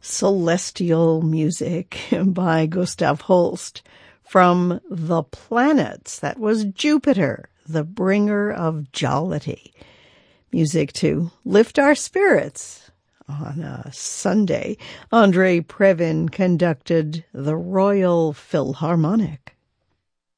Celestial Music by Gustav Holst from The Planets. That was Jupiter, the bringer of jollity. Music to lift our spirits. On a Sunday, Andrei Previn conducted the Royal Philharmonic.